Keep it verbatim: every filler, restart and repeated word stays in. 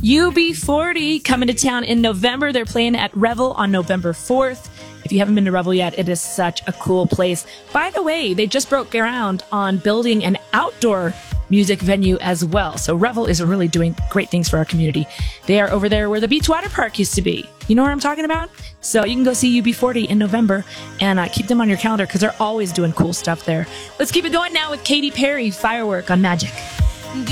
U B forty coming to town in November. They're playing at Revel on November fourth. If you haven't been to Revel yet, it is such a cool place. By the way, they just broke ground on building an outdoor music venue as well. So Revel is really doing great things for our community. They are over there where the Beach Water Park used to be. You know what I'm talking about? So you can go see U B forty in November and uh, keep them on your calendar because they're always doing cool stuff there. Let's keep it going now with Katy Perry, Firework on Magic.